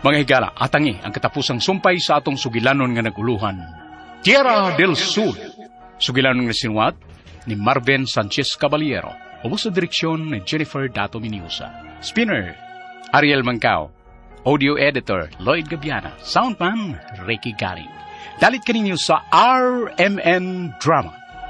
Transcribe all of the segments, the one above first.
Mga higala, atangi ang katapusang sumpay sa atong sugilanon nga naguluhan. Tierra del Sur. Sugilanon nga sinuwat ni Marvin Sanchez Caballero. Ubos sa direksyon ni Jennifer Dato Miniusa. Spinner, Ariel Mancao. Audio editor, Lloyd Gabiana. Soundman, Ricky Galing. Dalit kaninyo sa RMN Drama.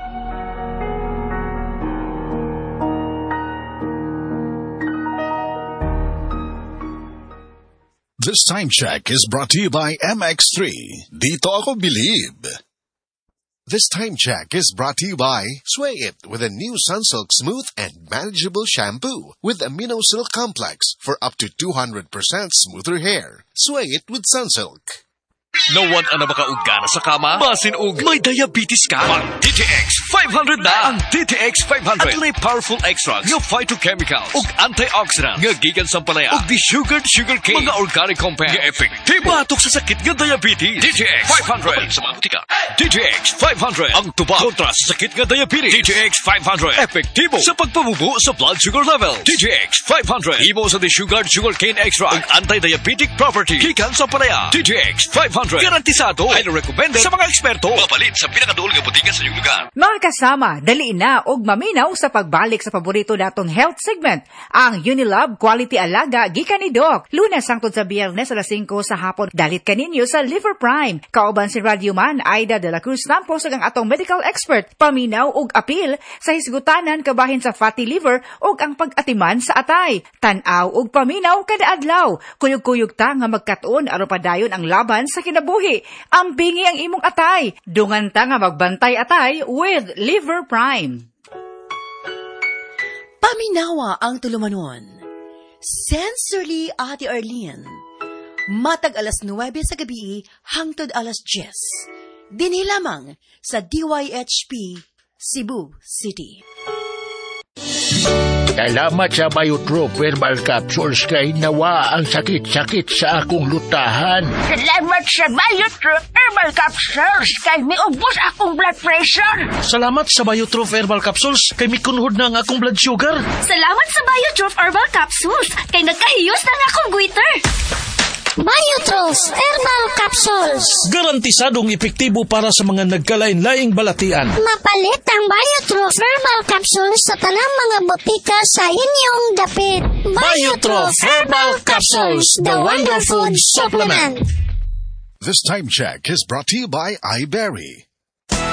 This time check is brought to you by MX3. Dito ako believe. This time check is brought to you by Sway It with a new Sunsilk Smooth and Manageable Shampoo with Amino Silk Complex for up to 200% smoother hair. Sway It with Sunsilk. Nawan ang makaugana sa kama, basin og may diabetes ka. Ang DTX 500 na. Ang DTX 500 at may powerful extracts nga phytochemicals ug antioxidants nga gikan sa palaya ug desugared sugarcane, mga organic compounds nga epektibo batok sa sakit nga diabetes. DTX 500 sa mga butika. DTX 500 ang tubag kontra sa sakit nga diabetes. DTX 500 epektibo sa pagpabubo sa blood sugar level. DTX 500 imo sa desugared sugarcane extract ug anti-diabetic property gikan sa palaya. DTX 500 garantisado ay recommended sa mga eksperto. Mapalit sa pinakaduol nga butika sa iyong lugar. Mga kasama, dali na og maminaw sa pagbalik sa paborito natong health segment, ang Unilab Quality Alaga gikan ni Doc. Lunes hangtod sa Biyernes alas 5 sa hapon. Dalit kaninyo sa Liver Prime. Kauban si Radioman Aida de la Cruz Tampos ang atong medical expert. Paminaw og apil sa hisgutanan kabahin sa fatty liver og ang pag-atiman sa atay. Tan-aw og paminaw kada adlaw. Kuyog-kuyog ta nga magkatuon aron padayon ang laban sa kinabuhi. Ambingi ang imong atay. Dungan ta nga magbantay atay with Liver Prime. Paminawa ang tulumanon. Sensorily, Ate Arlene. Matag alas 9 sa gabi hangtod alas 10. Dinhi lamang sa DYHP, Cebu City. Salamat sa Biotrop Herbal Capsules kay nawa ang sakit-sakit sa akong lutahan. Salamat sa Biotrop Herbal Capsules kay miubos akong blood pressure. Salamat sa Biotrop Herbal Capsules kay mikunhod na ang akong blood sugar. Salamat sa Biotrop Herbal Capsules kay nagkahiyos na nga akong goiter. Biotrop Herbal Capsules. Garantisadong epektibo para sa mga nagkalain-laing balatian. Mapalit ang Biotrop Herbal Capsules sa tanang mga botika sa inyong dapit. Biotrop Herbal Capsules, the Wonder Food Supplement. This time check is brought to you by iBerry.